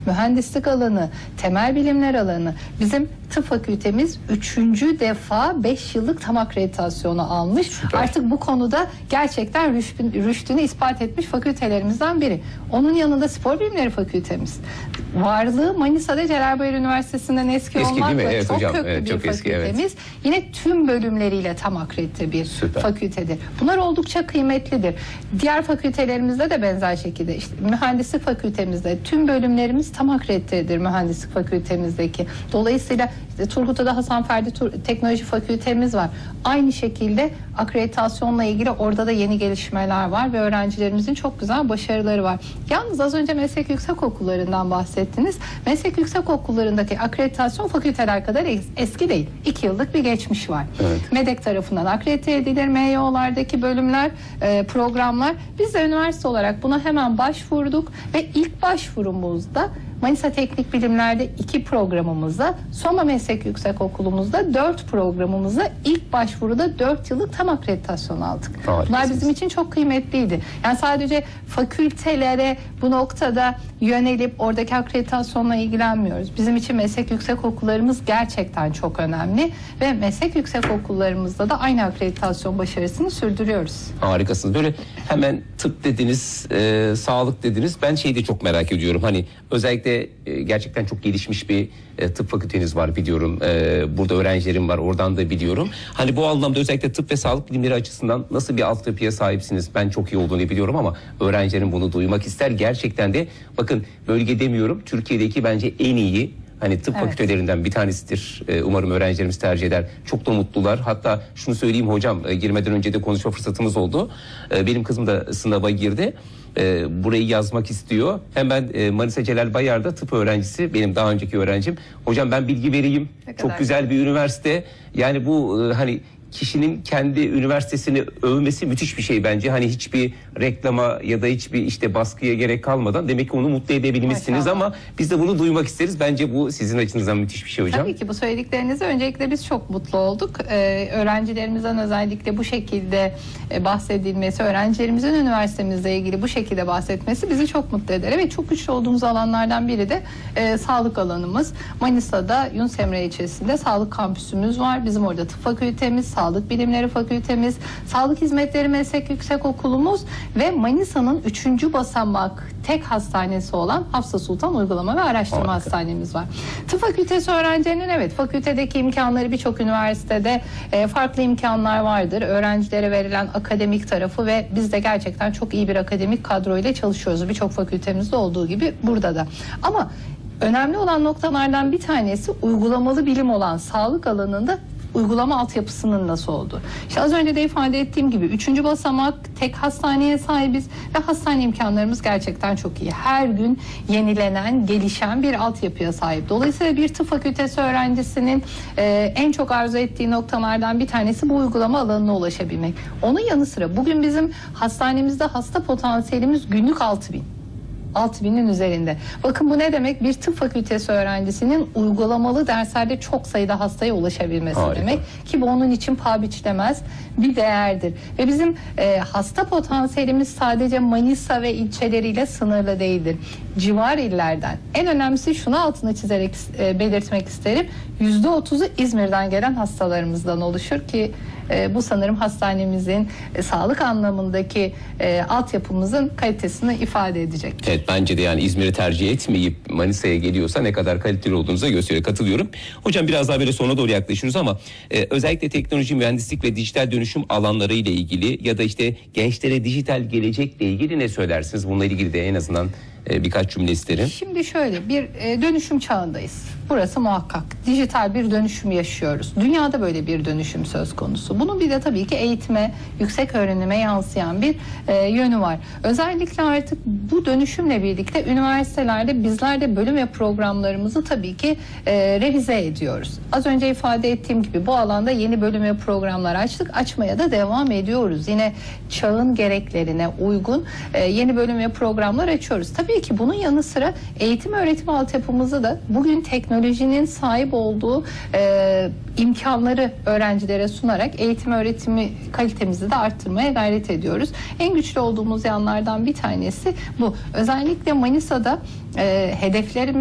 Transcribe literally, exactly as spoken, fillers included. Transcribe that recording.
mühendislik alanı, temel bilimler alanı. Bizim tıp fakültemiz üçüncü defa beş yıllık tam akreditasyonu almış. Süper. Artık bu konuda gerçekten rüştünü, rüştünü ispat etmiş fakültelerimizden biri. Onun yanında spor bilimleri fakültemiz. Varlığı Manisa'da Celal Üniversitesi'nden eski, eski olmakla evet, çok hocam. köklü Evet, bir çok eski, fakültemiz. evet. Yine tüm bölümleriyle tam akredite bir Süper. fakültedir. Bunlar oldukça kıymetlidir. Diğer fakültelerimizde de benzer şekilde işte mühendislik fakültemizde tüm bölümlerimiz tam akreditedir mühendislik fakültemizdeki. Dolayısıyla işte Turgut'ta Hasan Ferdi Tur Teknoloji Fakültemiz var. Aynı şekilde akreditasyonla ilgili orada da yeni gelişmeler var ve öğrencilerimizin çok güzel başarıları var. Yalnız az önce meslek yüksekokullarından bahsettiniz. Meslek yüksekokullarındaki akreditasyon fakülteler kadar eski değil. İki yıllık bir geçmiş var. Evet. MEDEK tarafından akredite edilir. M Y O'lardaki bölümler, e, programlar. Biz de üniversite olarak buna hemen başvurduk ve ilk başvurumuzda Manisa Teknik Bilimler'de iki programımızda, Soma Meslek Yüksekokulumuzda dört programımızda ilk başvuruda dört yıllık tam akreditasyon aldık. Harikasınız. Bunlar bizim için çok kıymetliydi. Yani sadece fakültelere bu noktada yönelip oradaki akreditasyonla ilgilenmiyoruz. Bizim için meslek yüksekokullarımız gerçekten çok önemli ve meslek yüksekokullarımızda da aynı akreditasyon başarısını sürdürüyoruz. Harikasınız. Böyle hemen tıp dediniz, e, sağlık dediniz. Ben şeyi de çok merak ediyorum. Hani özellikle e, gerçekten çok gelişmiş bir e, tıp fakülteniz var biliyorum. E, burada öğrencilerim var, oradan da biliyorum. Hani bu anlamda özellikle tıp ve sağlık bilimleri açısından nasıl bir altyapıya sahipsiniz? Ben çok iyi olduğunu biliyorum ama öğrencilerim bunu duymak ister. Gerçekten de bakın bölge demiyorum, Türkiye'deki bence en iyi hani tıp Evet. fakültelerinden bir tanesidir. Ee, umarım öğrencilerimiz tercih eder. Çok da mutlular. Hatta şunu söyleyeyim hocam, e, girmeden önce de konuşma fırsatımız oldu. E, benim kızım da sınava girdi. E, burayı yazmak istiyor. Hemen e, Manisa Celal Bayar'da tıp öğrencisi, benim daha önceki öğrencim. Hocam ben bilgi vereyim. Ne kadar Çok güzel bir üniversite. Yani bu e, hani kişinin kendi üniversitesini övmesi müthiş bir şey bence. Hani hiçbir reklama ya da hiçbir işte baskıya gerek kalmadan demek ki onu mutlu edebilmişsiniz. Maşallah. Ama biz de bunu duymak isteriz. Bence bu sizin açınızdan müthiş bir şey hocam. Tabii ki bu söylediklerinize öncelikle biz çok mutlu olduk. Ee, öğrencilerimizden özellikle bu şekilde e, bahsedilmesi, öğrencilerimizin üniversitemizle ilgili bu şekilde bahsetmesi bizi çok mutlu eder. Evet, çok güçlü olduğumuz alanlardan biri de e, sağlık alanımız. Manisa'da Yunus Emre ilçesinde sağlık kampüsümüz var. Bizim orada tıp fakültemiz, Sağlık Bilimleri Fakültemiz, Sağlık Hizmetleri Meslek Yüksekokulumuz ve Manisa'nın üçüncü basamak tek hastanesi olan Hafsa Sultan Uygulama ve Araştırma Harika. Hastanemiz var. Tıp fakültesi öğrencilerinin evet fakültedeki imkanları birçok üniversitede e, farklı imkanlar vardır. Öğrencilere verilen akademik tarafı ve biz de gerçekten çok iyi bir akademik kadroyla çalışıyoruz. Birçok fakültemizde olduğu gibi burada da. Ama önemli olan noktalardan bir tanesi uygulamalı bilim olan sağlık alanında uygulama altyapısının nasıl olduğu. İşte az önce de ifade ettiğim gibi üçüncü basamak tek hastaneye sahibiz ve hastane imkanlarımız gerçekten çok iyi. Her gün yenilenen, gelişen bir altyapıya sahip. Dolayısıyla bir tıp fakültesi öğrencisinin e, en çok arzu ettiği noktalardan bir tanesi bu uygulama alanına ulaşabilmek. Onun yanı sıra bugün bizim hastanemizde hasta potansiyelimiz günlük altı bin. altı binin üzerinde. Bakın bu ne demek? Bir tıp fakültesi öğrencisinin uygulamalı derslerde çok sayıda hastaya ulaşabilmesi Harika. demek. Ki bu onun için paha biçilemez bir değerdir. Ve bizim e, hasta potansiyelimiz sadece Manisa ve ilçeleriyle sınırlı değildir. Civar illerden. En önemlisi şunu altını çizerek e, belirtmek isterim. yüzde otuzu İzmir'den gelen hastalarımızdan oluşur ki e, bu sanırım hastanemizin e, sağlık anlamındaki e, altyapımızın kalitesini ifade edecek. Evet, bence de yani İzmir'i tercih etmeyip Manisa'ya geliyorsa ne kadar kaliteli olduğunuza gösteriyor. Katılıyorum. Hocam biraz daha böyle sona doğru yaklaşıyoruz ama e, özellikle teknoloji, mühendislik ve dijital dönüşüm alanları ile ilgili ya da işte gençlere dijital gelecekle ilgili ne söylersiniz? Bununla ilgili de en azından e, birkaç cümle isterim. Şimdi şöyle bir e, dönüşüm çağındayız. Burası muhakkak. Dijital bir dönüşüm yaşıyoruz. Dünyada böyle bir dönüşüm söz konusu. Bunun bir de tabii ki eğitime, yüksek öğrenime yansıyan bir e, yönü var. Özellikle artık bu dönüşümle birlikte üniversitelerde bizler de bölüm ve programlarımızı tabii ki e, revize ediyoruz. Az önce ifade ettiğim gibi bu alanda yeni bölüm ve programlar açtık. Açmaya da devam ediyoruz. Yine çağın gereklerine uygun e, yeni bölüm ve programlar açıyoruz. Tabii tabii ki bunun yanı sıra eğitim öğretim altyapımızı da bugün teknolojinin sahip olduğu e, imkanları öğrencilere sunarak eğitim öğretimi kalitemizi de arttırmaya gayret ediyoruz. En güçlü olduğumuz yanlardan bir tanesi bu. Özellikle Manisa'da e, hedeflerimiz